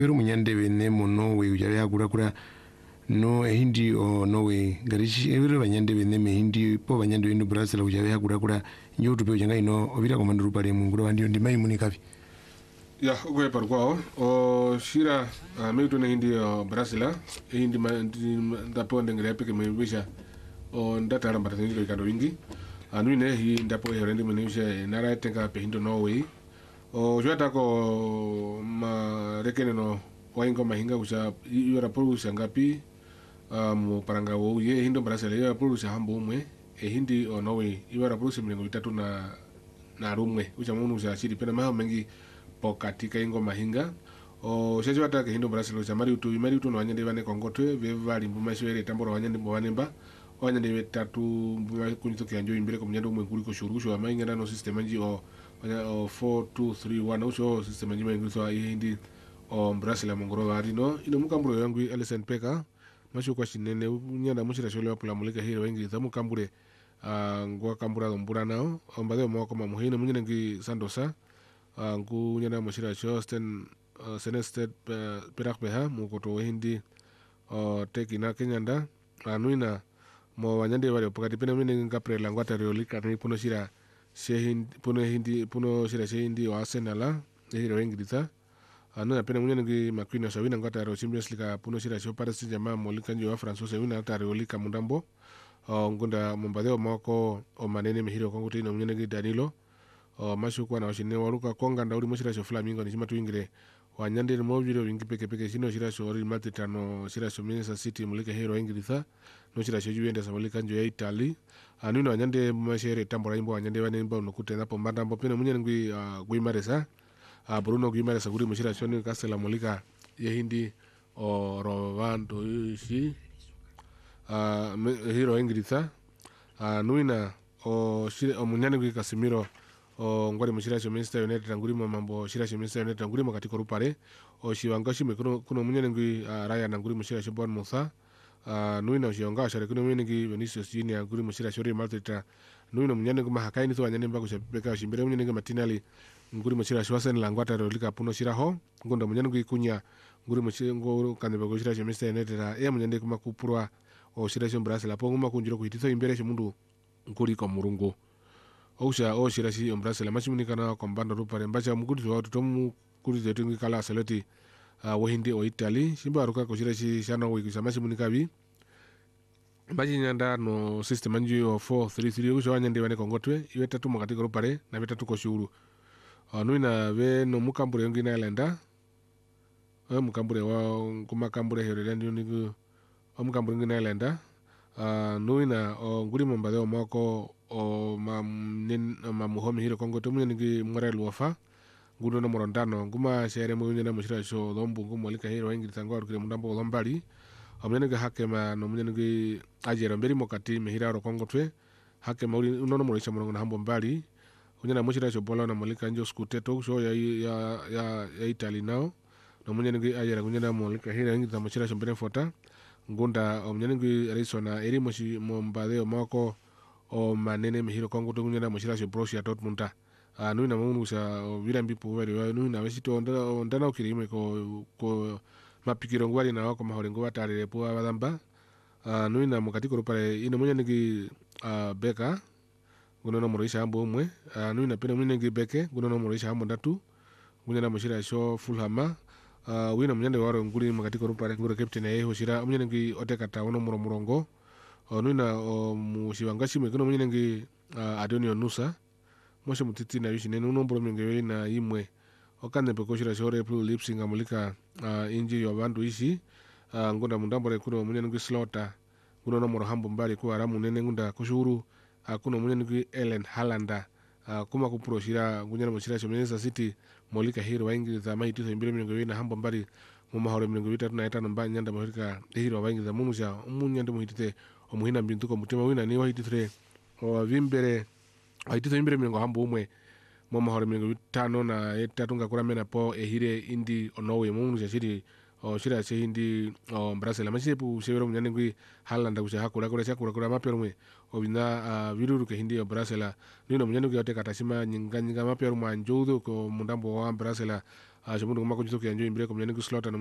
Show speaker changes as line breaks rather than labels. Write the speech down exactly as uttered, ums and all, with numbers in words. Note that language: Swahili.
Pero munyande bene mo Norway ujare hakura kura no hindi o Norway garishi ebiro banyande bene me hindi po banyande bene Brazil ujare hakura kura nyoto pe ujanga ino obira komanduru pare munguro bandi ndi mai muni kavi
ya uwe par kwao o shira uh, me tuna hindi o Brazil hindi ma ndapo ndengere peke me wisha o ndata ramba tani kando wingi anu ne hi ndapo e rendi me wisha nara tenga pe hindo Norway o jota ko ma rekene no waingo mahinga usa yora polu sangapi um paranga wo ye hindo Brazil yora polu sa hambo umwe e hindi o Norway yora polu se mlengo itatu na na rumwe usa munu usa shiri pena maha mengi po katika ingo mahinga o shejo ata ke hindo Brazil usa mari utu mari utu no wanyande bane kongotwe ve vali mbuma shwere tamboro wanyande mbo wanemba wanyande betatu mbuma kunito ke anjo imbere ko mnyando umwe kuli ko shuru sho amainga no system anji o o four two three one usho system anji mengi so hindi o Brazil mongoro wari no ino mukamburo yangu Alison Peka masho kwa shinene nyanda mushira shole wa pula mulika hiro wengi zamu kambure uh, ngwa kambura dombura nao ombade mo kama muhino munyene ngi Sandosa uh, ngu nyanda mushira sho sten uh, senested uh, perak beha mukoto hindi uh, teki na kenyanda anuina mo wanyande wale pokati pena mwene ngapre langwa tarioli kani puno shira shehindi puno hindi puno shira shehindi o Arsenal hiro wengi dita anu na pena munyene ngi makwina shawina ngata ro Champions League puno shira sho Paris Saint-Germain molika njo wa France so wina ta ro lika mundambo o ngunda mumbadeo moko o manene mihiro kongo tino munyene ngi Danilo o mashu kwa na oshine waruka konga ndauri mushira sho Flamingo ni chimatu ingire wanyande mo biro wingi peke peke shino shira sho Real Madrid no shira sho Manchester City mulika hero ingilitha no shira sho Juventus molika njo ya Italy anu na wanyande mashere tambora imbo wanyande wane imbo no kutenda po mbandambo pena munyene ngi uh, Guimaresa Uh, Bruno Guimarães aguri mushira shoni kasela molika ye hindi o Rovando ishi uh, hero ingritha uh, nuina o shire o munyane gwi Casemiro o ngwari mushira sho Manchester United nguri mambo shira sho Manchester United nguri makati ko rupare o shiwangashi me kuno kuno munyane gwi uh, Ryan nguri mushira sho Bournemouth uh, nuina o shiwanga share kuno munyane gwi Vinicius Junior nguri mushira sho Real Madrid nuina munyane gwi mahakaini to wanyane mbako shapeka shimbere munyane gwi Martinelli nguri mushira shwasen langwata ro lika puno shira ho ngondo munyane gwi kunya nguri mushira ngo kanebe go shira Manchester United e munyane kuma kupurwa o shira sho Brazil apo nguma kunjiro kuititho imbere sho mundu nguri ko murungu osha o shira shi Brazil machimuni kana kombando rupare mbacha mugudi wa tomu kuri zetu ngi kala seleti uh, wo hindi o Italy shimba ruka ko shira shi shana wo ikisa machimuni kabi mbaji nyanda no system anji o four three three usha wanyande wane kongotwe iwe tatu makati ko rupare na betatu ko shuru anuina ve no mukambure ngi na lenda e mukambure wa kuma kambure hero lendi ni o mukambure ngi na lenda a nuina o nguri mombade o moko o mam nin mam homi hiro kongo to mun ngi morel wafa ngudo no morondano nguma shere mo nyina mushira sho dombu ngumo lika hero ngi tangwa kire mundambo lombali o mun ngi hakema no mun ngi ajero mberi mokati me hiraro kongo twe hakema uri unono mo risha mo hambo mbali kunyana mushira sho bola na molika njo skute to sho ya ya ya, ya Italy nao no munyene ngi ajera kunyana molika hira ngi tamushira sho mbere fota ngunda o munyene ngi risona eri moshi mombade o mako o manene mihiro kongo to kunyana mushira sho Borussia Dortmund a nu na munu sa virambi po veri nu na vesito onda onda na ukirime ko ko mapikiro ngwali na wako mahorengo watare po abadamba a nu na mukati ko pare ino munyene ngi beka gunono murisha hambo umwe uh, nui na pena mwine ngi beke gunono murisha hambo ndatu gunyana mushira sho Fulham uh, wina mnyande waro nguli makatiko rupare ngure captain ya eho shira mnyane ngi otekata wono muro murongo uh, nui na uh, mushiwangashi mwe kuno mnyane ngi uh, Adonio Nusa moshe mutiti na yushi nenu uno mburo mngewe na imwe okane peko shira sho Replu Leipzig mulika uh, inji yo bandu ishi uh, ngunda mundambore kuno mnyane ngi Slaughter gunono muro hambo mbali kuwa ramu nene ngunda kushuru akuno uh, munyene ngi Ellen Haalanda uh, kuma kupuro shira ngunyana mushira sho Manchester City molika hero waingi za maiti so imbire mnengo wina hambo mbali mu mahoro mnengo wita tuna eta namba nyanda molika hero waingi za mumusha umunyande muhitite omuhina mbintuko mutima wina ni wahititire o vimbere wahitite imbire mnengo hambo umwe mu mahoro mnengo witano na eta tunga kuramena po ehire indi onowe mumusha shiri o shira se hindi o Brazil amashire pu severo munyane ngwi Haalanda kusha hakura kura chakura kura maperumwe obina uh, viruru ke hindi o Brazil nino munyane ngwi ote katashima nyinga nyinga maperumwe anjodo ko mundambo wa Brazil a shamundu kuma ko jito ke anjo imbre ko nyane ko slota